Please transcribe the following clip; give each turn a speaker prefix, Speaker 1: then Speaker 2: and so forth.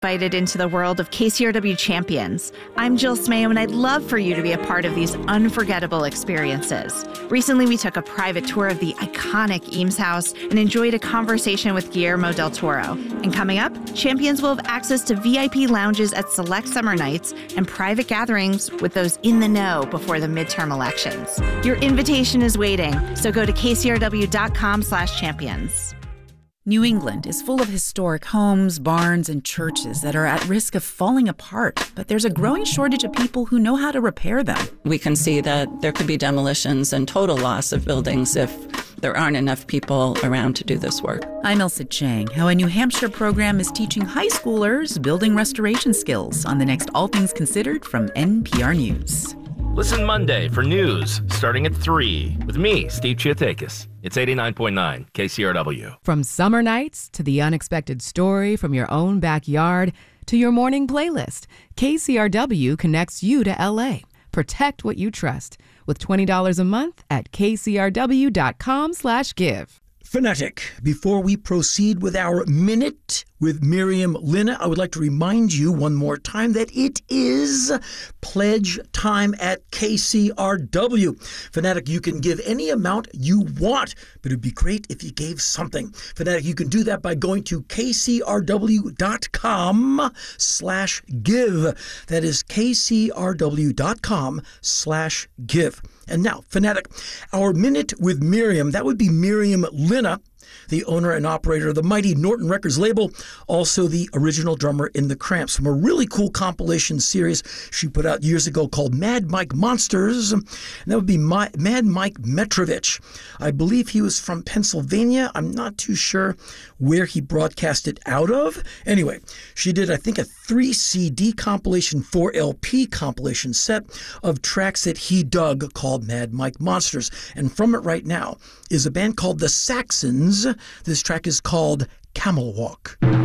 Speaker 1: Invited into the world of KCRW Champions. I'm Jill Smayo, and I'd love for you to be a part of these unforgettable experiences. Recently, we took a private tour of the iconic Eames House and enjoyed a conversation with Guillermo del Toro. And coming up, Champions will have access to VIP lounges at select summer nights and private gatherings with those in the know before the midterm elections. Your invitation is waiting, so go to kcrw.com/champions.
Speaker 2: New England is full of historic homes, barns, and churches that are at risk of falling apart, but there's a growing shortage of people who know how to repair them.
Speaker 3: We can see that there could be demolitions and total loss of buildings if there aren't enough people around to do this work.
Speaker 2: I'm Elsa Chang, how a New Hampshire program is teaching high schoolers building restoration skills on the next All Things Considered from NPR News.
Speaker 4: Listen Monday for news starting at 3 with me, Steve Chiatakis. It's 89.9 KCRW.
Speaker 5: From summer nights to the unexpected story from your own backyard to your morning playlist, KCRW connects you to LA. Protect what you trust with $20 a month at kcrw.com/give.
Speaker 6: Phonetic. Before we proceed with our Minute with Miriam Lina, I would like to remind you one more time that it is pledge time at KCRW. Phonetic, you can give any amount you want, but it'd be great if you gave something. Phonetic, you can do that by going to kcrw.com/give. That is kcrw.com/give. And now, Phonetic, our Minute with Miriam, that would be Miriam Lina, the owner and operator of the mighty Norton Records label, also the original drummer in The Cramps, from a really cool compilation series she put out years ago called Mad Mike Monsters. And that would be Mad Mike Metrovich. I believe he was from Pennsylvania. I'm not too sure where he broadcasted out of. Anyway, she did, I think, a 3-CD compilation, 4-LP compilation set of tracks that he dug called Mad Mike Monsters. And from it right now is a band called The Saxons. This track is called Camel Walk.